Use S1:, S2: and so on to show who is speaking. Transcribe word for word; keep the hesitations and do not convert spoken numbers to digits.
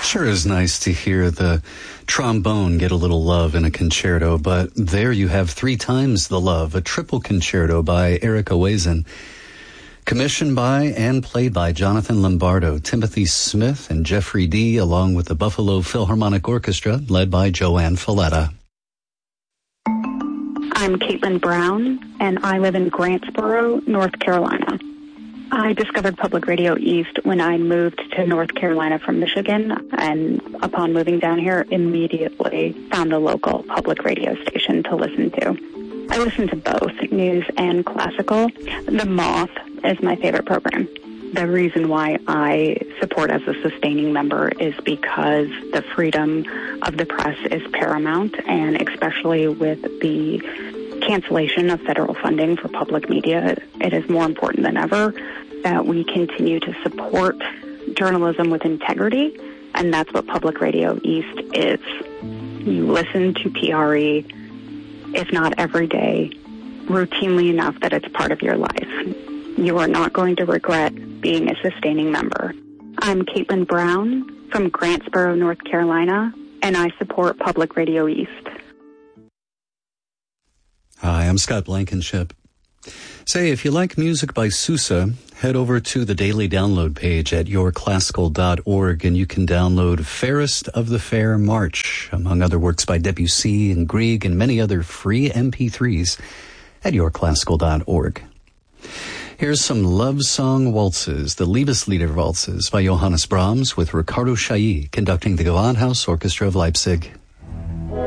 S1: Sure is nice to hear the trombone get a little love in a concerto, but there you have three times the love, a triple concerto by Eric Oazen, commissioned by and played by Jonathan Lombardo, Timothy Smith, and Jeffrey D., along with the Buffalo Philharmonic Orchestra, led by Joanne Falletta.
S2: I'm Caitlin Brown, and I live in Grantsboro, North Carolina. I discovered Public Radio East when I moved to North Carolina from Michigan, and upon moving down here, immediately found a local public radio station to listen to. I listen to both news and classical. The Moth is my favorite program. The reason why I support as a sustaining member is because the freedom of the press is paramount, and especially with the cancellation of federal funding for public media, it is more important than ever that we continue to support journalism with integrity, and that's what Public Radio East is. You listen to P R E, if not every day, routinely enough that it's part of your life. You are not going to regret being a sustaining member. I'm Caitlin Brown from Grantsboro, North Carolina, and I support Public Radio East.
S1: Hi, I'm Scott Blankenship. Say, if you like music by Sousa, head over to the daily download page at your classical dot org, and you can download Fairest of the Fair March, among other works by Debussy and Grieg and many other free M P threes at your classical dot org. Here's some love song waltzes, the Liebeslieder waltzes by Johannes Brahms with Ricardo Chailly conducting the Gewandhaus Orchestra of Leipzig.